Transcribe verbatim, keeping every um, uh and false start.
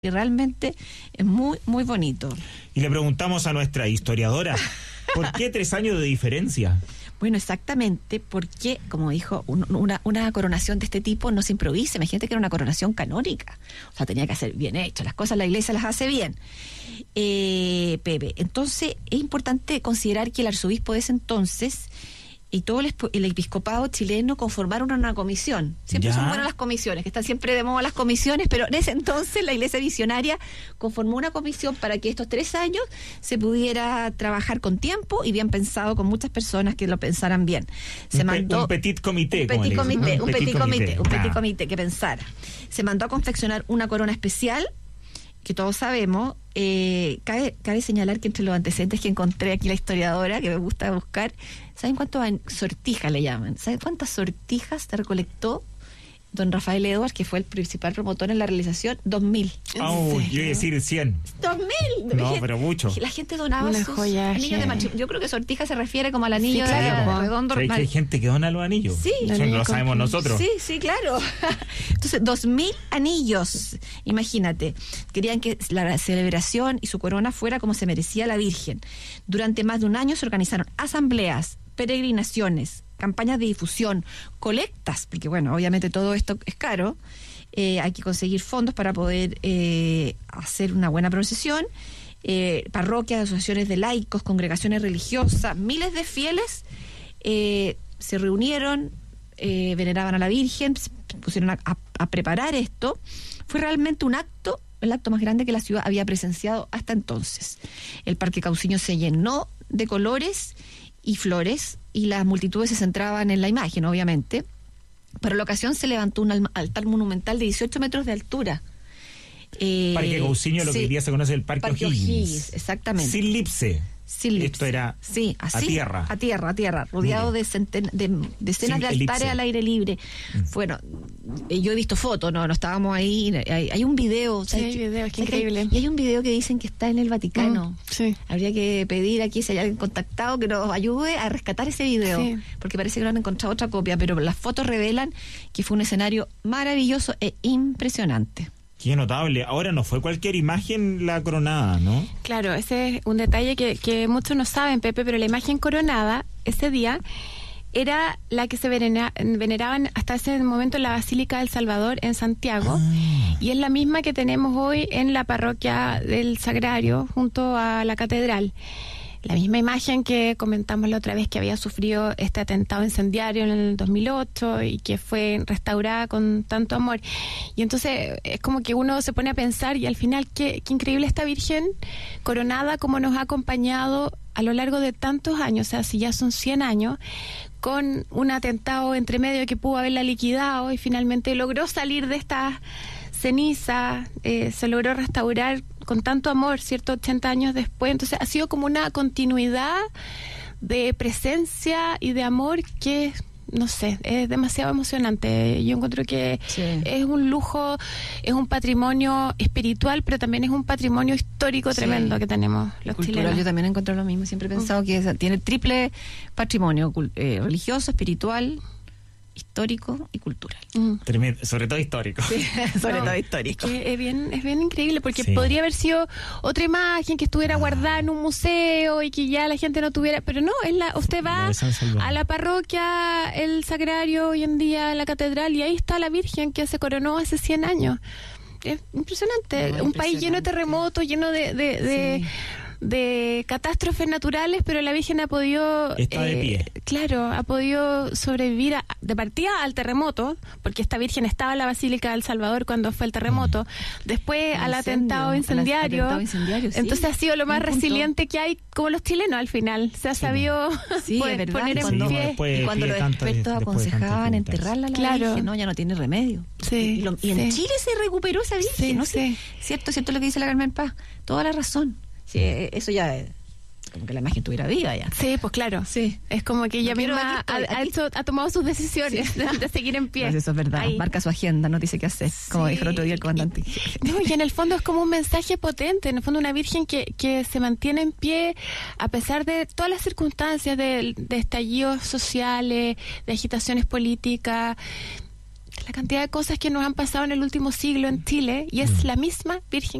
Y realmente es muy, muy bonito. Y le preguntamos a nuestra historiadora, ¿por qué tres años de diferencia? Bueno, exactamente, porque, como dijo, un, una, una coronación de este tipo no se improvisa. Imagínate que era una coronación canónica. O sea, tenía que ser bien hecho. Las cosas la iglesia las hace bien. Eh, Pepe, entonces es importante considerar que el arzobispo de ese entonces y todo el, el episcopado chileno conformaron una comisión. Siempre ¿Ya? son buenas las comisiones, que están siempre de moda las comisiones, pero en ese entonces la iglesia visionaria conformó una comisión para que estos tres años se pudiera trabajar con tiempo y bien pensado, con muchas personas que lo pensaran bien. Se un, mandó pe, un petit comité. un petit comité, un petit comité, un petit ah. comité que pensara. Se mandó a confeccionar una corona especial, que todos sabemos. Eh, cabe, cabe señalar que entre los antecedentes que encontré aquí la historiadora, que me gusta buscar, ¿saben cuántas sortijas le llaman? ¿Saben cuántas sortijas te recolectó don Rafael Edwards, que fue el principal promotor en la realización? Dos mil. Oh, yo iba a decir cien. Dos mil. No, pero mucho. La gente donaba Una sus joya, anillos de matrimonio. Yo creo que sortija se refiere como al anillo sí, claro, de redondo. ¿Hay, hay gente que dona los anillos? Sí. Eso no lo sabemos nosotros. Sí, sí, claro. Entonces, dos mil anillos. Imagínate. Querían que la celebración y su corona fuera como se merecía la Virgen. Durante más de un año se organizaron asambleas, peregrinaciones, campañas de difusión, colectas, porque bueno, obviamente todo esto es caro, eh, hay que conseguir fondos para poder eh, hacer una buena procesión, eh, parroquias, asociaciones de laicos, congregaciones religiosas, miles de fieles eh, se reunieron, eh, veneraban a la Virgen, se pusieron a, a, a preparar esto. Fue realmente un acto, el acto más grande que la ciudad había presenciado hasta entonces. El Parque Cauciño se llenó de colores y flores, y las multitudes se centraban en la imagen, obviamente. Para la ocasión se levantó un altar monumental de dieciocho metros de altura. Eh, Parque Cauciño, lo sí, que hoy día se conoce el Parque, Parque O'Higgins. O'Higgins, exactamente. Sin lipse. Sin lipse. Esto era sí, así, a tierra. A tierra, a tierra, rodeado de, centen, de decenas Sin de altares elipse. al aire libre. Mm. Bueno, yo he visto fotos, no, no estábamos ahí. Hay, hay un video. Sí, hay video, es que increíble. Y hay un video que dicen que está en el Vaticano. Mm, sí. Habría que pedir aquí, si hay alguien contactado, que nos ayude a rescatar ese video. Sí. Porque parece que no han encontrado otra copia, pero las fotos revelan que fue un escenario maravilloso e impresionante. Qué notable. Ahora no fue cualquier imagen la coronada, ¿no? Claro, ese es un detalle que, que muchos no saben, Pepe, pero la imagen coronada ese día era la que se venera, veneraban hasta ese momento en la Basílica del Salvador en Santiago, ah. y es la misma que tenemos hoy en la parroquia del Sagrario junto a la catedral. La misma imagen que comentamos la otra vez, que había sufrido este atentado incendiario en el dos mil ocho y que fue restaurada con tanto amor. Y entonces es como que uno se pone a pensar, y al final qué, qué increíble esta Virgen coronada, como nos ha acompañado a lo largo de tantos años, o sea, si ya son cien años, con un atentado entre medio que pudo haberla liquidado, y finalmente logró salir de esta ceniza, eh, se logró restaurar con tanto amor, ¿cierto? ochenta años después. Entonces ha sido como una continuidad de presencia y de amor que, no sé, es demasiado emocionante. Yo encuentro que sí. es un lujo, es un patrimonio espiritual, pero también es un patrimonio histórico sí. tremendo que tenemos los Cultural, chilenos. Yo también encuentro lo mismo, siempre he pensado mm. que tiene triple patrimonio, eh, religioso, espiritual, histórico y cultural. Mm. Tremendo, sobre todo histórico. Sí, sobre no, todo histórico. Es, que es bien, es bien increíble, porque sí. podría haber sido otra imagen que estuviera ah. guardada en un museo y que ya la gente no tuviera, pero no, es la, usted va a la parroquia, el Sagrario hoy en día, la catedral, y ahí está la Virgen que se coronó hace cien años. Es impresionante, no, un impresionante. País lleno de terremotos, lleno de, de, de sí. de catástrofes naturales, pero la Virgen ha podido está eh, de pie. Claro, ha podido sobrevivir a, de partida al terremoto, porque esta Virgen estaba en la Basílica del Salvador cuando fue el terremoto, mm. después al atentado incendiario, atentado incendiario sí. Entonces ha sido lo más resiliente que hay, como los chilenos al final, se ha sí. sabido sí, poner, verdad, poner en cuando, pie. Después, y cuando los expertos aconsejaban enterrarla, la claro. Virgen, no, ya no tiene remedio. Sí, y, lo, y sí. en Chile se recuperó esa Virgen, sí, ¿no? Sí. Cierto, cierto lo que dice la Carmen Paz, toda la razón. Sí, eso ya es como que la imagen estuviera viva ya. Sí, pues claro. Sí. Es como que ella no, misma estoy, ha, ha, hecho, ha tomado sus decisiones sí. de, de seguir en pie. Pues eso es verdad. Ahí. Marca su agenda, no dice qué hacer. Sí. Como dijo el otro día el comandante. No, y en el fondo es como un mensaje potente. En el fondo una Virgen que, que se mantiene en pie a pesar de todas las circunstancias de, de estallidos sociales, de agitaciones políticas. la cantidad de cosas que nos han pasado en el último siglo en Chile y es la misma Virgen